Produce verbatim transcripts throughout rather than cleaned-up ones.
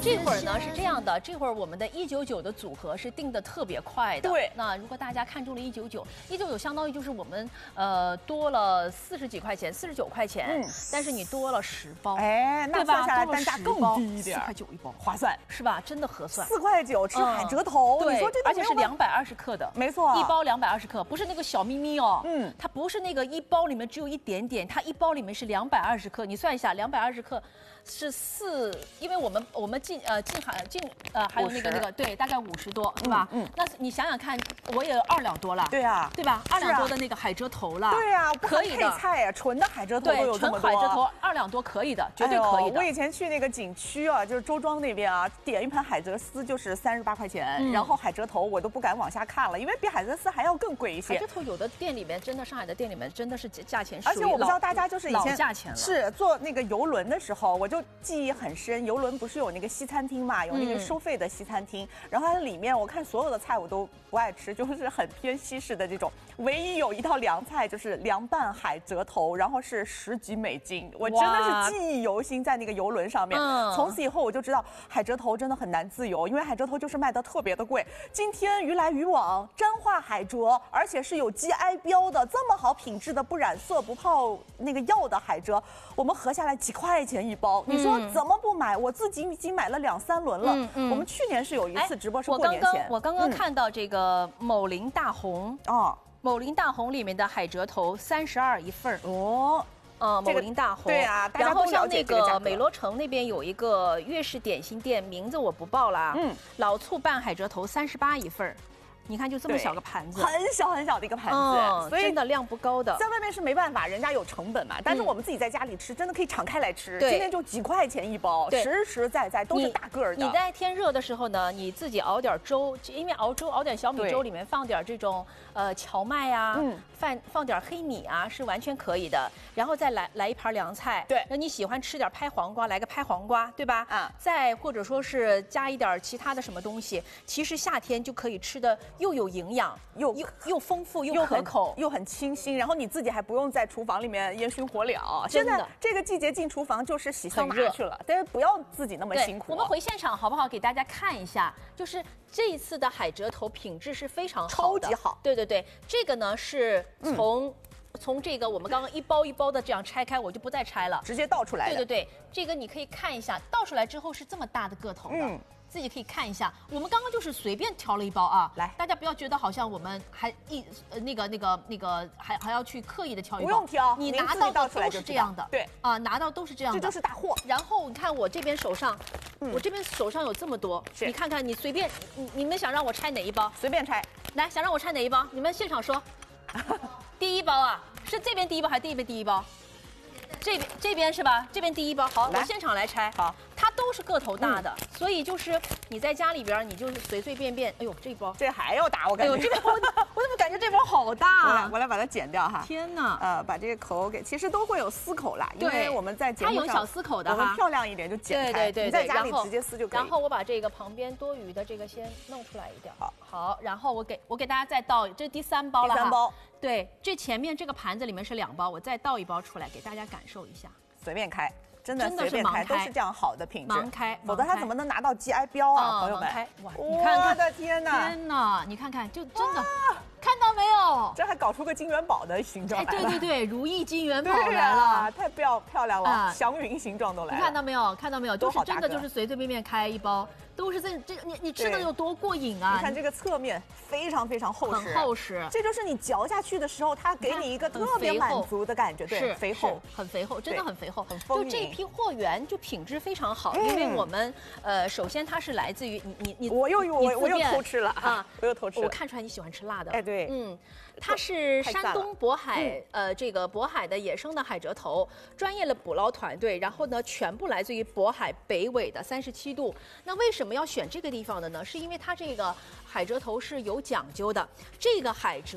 这会儿呢是这样的，这会儿我们的一九九的组合是定的特别快的。 对， 那如果大家看中了一九九，一九九相当于就是我们呃多了四十几块钱，四十九块钱，嗯，但是你多了十包， 哎，那算下来单价更低一点， 四块九一包， 划算是吧？真的合算， 四块九吃海蜇头， 对， 你说这而且是两百二十克的， 没错， 一包两百二十克，不是那个小咪咪哦，嗯，它不是那个一包里面只有一点点，它一包里面是两百二十克，你算一下，两百二十克。是四，因为我们我们进呃进海进呃还有那个那个对，大概五十多是吧？嗯，那你想想看，我也有二两多了， 对啊， 对吧？二两多的那个海蜇头了， 对啊， 可以的。 配菜呀，纯的海蜇头都有这么多。 纯海蜇头二两多可以的，绝对可以的。 我以前去那个景区啊，就是周庄那边啊，点一盘海蜇丝就是三十八块钱，然后海蜇头我都不敢往下看了，因为比海蜇丝还要更贵一些。 海蜇头有的店里面真的上海的店里面真的是价钱， 而且我不知道大家就是以前价钱了， 是坐那个游轮的时候，我就记忆很。游轮不是有那个西餐厅嘛，有那个收费的西餐厅，嗯、然后它里面我看所有的菜我都不爱吃，就是很偏西式的这种，唯一有一道凉菜就是凉拌海蜇头，然后是十几美金，我真的是记忆犹新，在那个游轮上面。嗯、从此以后我就知道海蜇头真的很难自由，因为海蜇头就是卖的特别的贵。今天鱼来鱼往，彰化海蜇，而且是有 G I 标的，这么好品质的不染色不泡那个药的海蜇，我们合下来几块钱一包，你说怎么不买？我自己已经买了两三轮了。嗯嗯、我们去年是有一次直播是过年前， 我刚刚看到这个某林大红哦，某林大红里面的海蜇头三十二一份哦。呃，某林大红对啊， 然后像那个美罗城那边有一个粤式点心店，名字我不报了。嗯，老醋拌海蜇头三十八一份。你看，就这么小个盘子， 很小很小的一个盘子， 嗯、所以真的量不高的。 在外面是没办法，人家有成本嘛。但是我们自己在家里吃，真的可以敞开来吃。今天就几块钱一包，实实在在都是大个儿的。 你在天热的时候呢，你自己熬点粥，因为熬粥熬点小米粥，里面放点这种呃荞麦啊，嗯，放放点黑米啊，是完全可以的。然后再来来一盘凉菜， 对， 那你喜欢吃点拍黄瓜，来个拍黄瓜，对吧？啊，再或者说是加一点其他的什么东西，其实夏天就可以吃的又有营养。又又又丰富又可口又很清新，然后你自己还不用在厨房里面烟熏火燎。现在这个季节进厨房就是洗桑拿去了，但是不要自己那么辛苦。 我们回现场好不好？给大家看一下，就是这一次的海蜇头品质是非常好的， 超级好。 对对对，这个呢是从。嗯从这个我们刚刚一包一包的这样拆开，我就不再拆了， 直接倒出来。 对对对，这个你可以看一下，倒出来之后是这么大的个头的。嗯，自己可以看一下。我们刚刚就是随便挑了一包啊， 来， 大家不要觉得好像我们还一呃那个那个那个还还要去刻意的挑一包， 不用挑， 你拿到的都是这样的。 对啊，拿到都是这样的， 这就是大货。 然后你看我这边手上，嗯、我这边手上有这么多，你看看你随便，你你们想让我拆哪一包？ 随便拆。 来，想让我拆哪一包？你们现场说。第一包啊，是这边第一包还是这边第一包？这边这边是吧？这边第一包，好，我现场来拆。 好， 它都是个头大的，嗯、所以就是你在家里边，你就是随随便便。哎呦，这一包这还要大，我感觉。 哎呦，这包我怎么感觉这包好大、啊？ 我来我来把它剪掉哈。 天哪！ 呃，把这个口给，其实都会有丝口啦，因为我们在节目上它有小丝口的哈， 我们漂亮一点就剪开。 对对对， 你在家里直接撕就可以。 然后我把这个旁边多余的这个先弄出来一点。好，好，然后我给我给大家再倒，这是第三包了哈。 第三包。 对，这前面这个盘子里面是两包，我再倒一包出来给大家感受一下。 随便开，真的随便开，都是这样好的品质。 盲开， 否则它怎么能拿到 G I 标啊，朋友们？ 哇，你看看， 我的天哪！ 天哪，你看看，就真的。看到没有？ 这还搞出个金元宝的形状来了！ 哎，对对对，如意金元宝来了， 啊、太漂漂亮了，啊、祥云形状都来了。 你看到没有？看到没有？就是真的就是随随便便开一包，都是这这你你吃的有多过瘾啊！ 你看这个侧面非常非常厚实， 很厚实。 这就是你嚼下去的时候，它给你一个特别满足的感觉，对， 是肥厚， 很肥厚，真的很肥厚， 很丰盈。就这一批货源就品质非常好，因为我们呃，首先它是来自于你你你， 我又我我又偷吃了啊，我又偷吃了。 我看出来你喜欢吃辣的， 哎对， 嗯。它是山东渤海，呃，这个渤海的野生的海蜇头，专业的捕捞团队，然后呢，全部来自于渤海北纬的三十七度。那为什么要选这个地方的呢？是因为它这个海蜇头是有讲究的，这个海蜇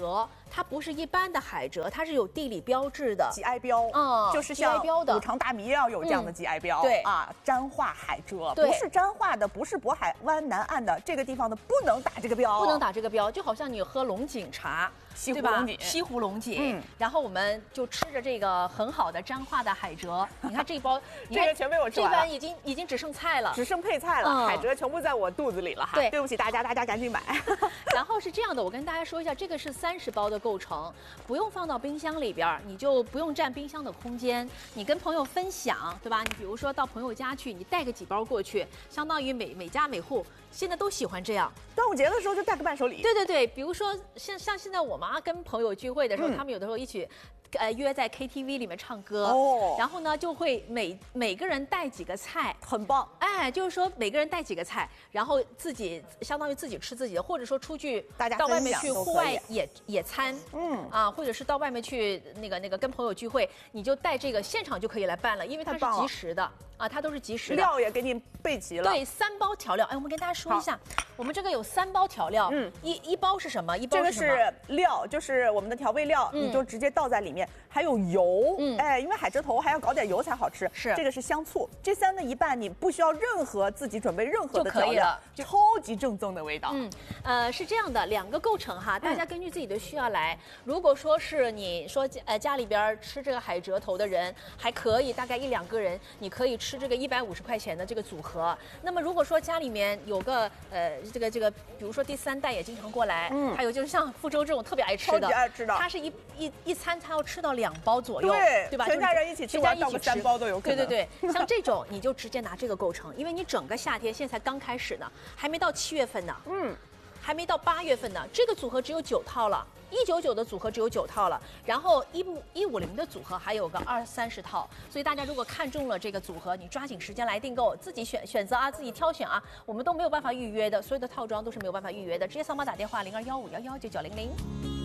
它不是一般的海蜇，它是有地理标志的 G I 标， 嗯就是像 G I 标的五常大米也要有这样的 G I 标， 嗯对啊，沾化海蜇， 对不是沾化的，不是渤海湾南岸的这个地方的不能打这个标， 不能打这个标，就好像你喝龙井茶，对吧西湖龙井西湖龙井， 嗯然后我们就吃着这个很好的沾化的海蜇，你看这一包，你看这个全被我吃完了这盘已经已经只剩菜了。 只剩配菜了， 嗯海蜇全部在我肚子里了哈。 对对不起大家，大家赶紧买。 然后是这样的，我跟大家说一下，这个是三十包的构成，不用放到冰箱里边儿，你就不用占冰箱的空间。你跟朋友分享，对吧？你比如说到朋友家去，你带个几包过去，相当于每每家每户现在都喜欢这样。 端午节的时候就带个伴手礼。 对对对，比如说像像现在我妈跟朋友聚会的时候， 嗯他们有的时候一起。呃，约在 K T V 里面唱歌， 哦然后呢，就会每每个人带几个菜， 很棒。 哎，就是说每个人带几个菜，然后自己相当于自己吃自己的，或者说出去大家到外面分享去户都可以外野野餐， 嗯啊，或者是到外面去那个那个跟朋友聚会，你就带这个现场就可以来办了，因为它是太棒了即时的啊，它都是即时的。 料也给你备齐了。 对，三包调料，哎，我们跟大家说一下，我们这个有三包调料， 嗯一一包是什么？一包这个是什么？ 是料，就是我们的调味料， 嗯你就直接倒在里面，还有油， 嗯哎，因为海蜇头还要搞点油才好吃。 是这个是香醋，这三的一半你不需要任何自己准备任何的就可以调料了， 超级正宗的味道。 嗯，呃，是这样的，两个构成哈，大家根据自己的需要来。如果说是你说呃家里边吃这个海蜇头的人还可以，大概一两个人，你可以吃这个一百五十块钱的这个组合。那么如果说家里面有个呃这个这个，比如说第三代也经常过来， 嗯还有就是像福州这种特别爱吃的， 超级爱吃的他是一一一餐他要吃到两包左右， 对对吧？ 全家就是人一起吃全家一起吃完到个三包都有可能对对对，像这种你就直接拿这个构成，因为你整个夏天现在才刚开始呢，还没到七月份呢， 嗯， 还没到八月份呢，这个组合只有九套了。一九九的组合只有九套了，然后一五一五零的组合还有个二三十套，所以大家如果看中了这个组合，你抓紧时间来订购，自己选选择啊，自己挑选啊，我们都没有办法预约的，所有的套装都是没有办法预约的，直接扫码打电话零二幺五幺幺九九零零。